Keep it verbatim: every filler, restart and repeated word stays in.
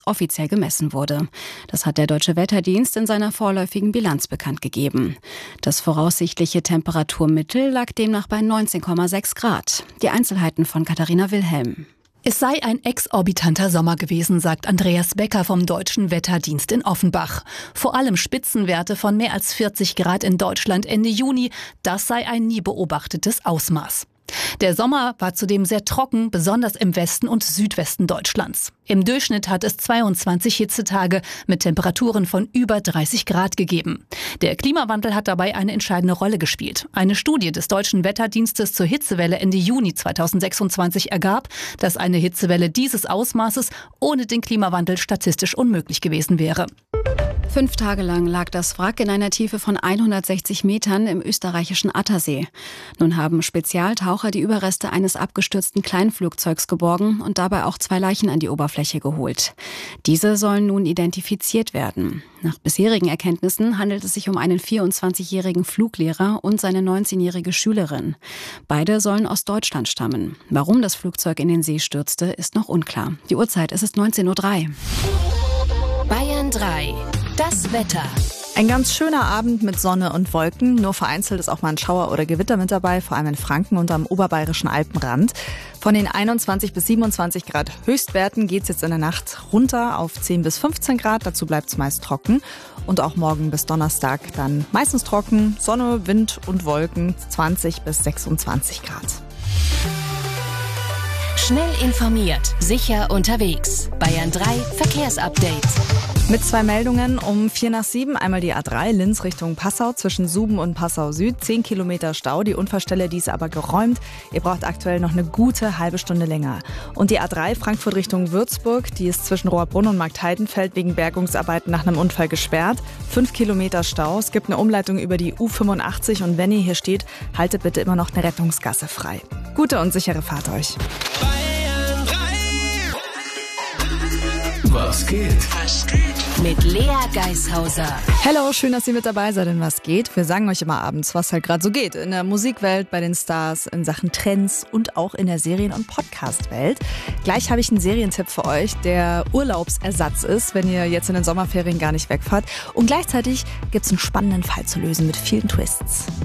offiziell gemessen wurde. Das hat der Deutsche Wetterdienst in seiner vorläufigen Bilanz bekannt gegeben. Das voraussichtliche Temperaturmittel lag demnach bei neunzehn Komma sechs Grad. Die Einzelheiten von Katharina Wilhelm. Es sei ein exorbitanter Sommer gewesen, sagt Andreas Becker vom Deutschen Wetterdienst in Offenbach. Vor allem Spitzenwerte von mehr als vierzig Grad in Deutschland Ende Juni, das sei ein nie beobachtetes Ausmaß. Der Sommer war zudem sehr trocken, besonders im Westen und Südwesten Deutschlands. Im Durchschnitt hat es zweiundzwanzig Hitzetage mit Temperaturen von über dreißig Grad gegeben. Der Klimawandel hat dabei eine entscheidende Rolle gespielt. Eine Studie des Deutschen Wetterdienstes zur Hitzewelle Ende Juni zweitausendsechsundzwanzig ergab, dass eine Hitzewelle dieses Ausmaßes ohne den Klimawandel statistisch unmöglich gewesen wäre. Fünf Tage lang lag das Wrack in einer Tiefe von hundertsechzig Metern im österreichischen Attersee. Nun haben Spezialtaucher die Überreste eines abgestürzten Kleinflugzeugs geborgen und dabei auch zwei Leichen an die Oberfläche geholt. Diese sollen nun identifiziert werden. Nach bisherigen Erkenntnissen handelt es sich um einen vierundzwanzigjährigen Fluglehrer und seine neunzehnjährige Schülerin. Beide sollen aus Deutschland stammen. Warum das Flugzeug in den See stürzte, ist noch unklar. Die Uhrzeit, es ist neunzehn Uhr drei. Bayern drei. Das Wetter. Ein ganz schöner Abend mit Sonne und Wolken. Nur vereinzelt ist auch mal ein Schauer oder Gewitter mit dabei, vor allem in Franken und am oberbayerischen Alpenrand. Von den einundzwanzig bis siebenundzwanzig Grad Höchstwerten geht's jetzt in der Nacht runter auf zehn bis fünfzehn Grad. Dazu bleibt's meist trocken. Und auch morgen bis Donnerstag dann meistens trocken. Sonne, Wind und Wolken zwanzig bis sechsundzwanzig Grad. Schnell informiert, sicher unterwegs. Bayern drei Verkehrsupdate. Mit zwei Meldungen um vier nach sieben. Einmal die A drei Linz Richtung Passau zwischen Suben und Passau Süd. Zehn Kilometer Stau. Die Unfallstelle, die ist aber geräumt. Ihr braucht aktuell noch eine gute halbe Stunde länger. Und die A drei Frankfurt Richtung Würzburg. Die ist zwischen Rohrbrunn und Marktheidenfeld wegen Bergungsarbeiten nach einem Unfall gesperrt. Fünf Kilometer Stau. Es gibt eine Umleitung über die U fünfundachtzig. Und wenn ihr hier steht, haltet bitte immer noch eine Rettungsgasse frei. Gute und sichere Fahrt euch. Was geht? Was geht? Mit Lea Geishauser. Hello, schön, dass ihr mit dabei seid in Was geht. Wir sagen euch immer abends, was halt gerade so geht. In der Musikwelt, bei den Stars, in Sachen Trends und auch in der Serien- und Podcast-Welt. Gleich habe ich einen Serientipp für euch, der Urlaubsersatz ist, wenn ihr jetzt in den Sommerferien gar nicht wegfahrt. Und gleichzeitig gibt es einen spannenden Fall zu lösen mit vielen Twists.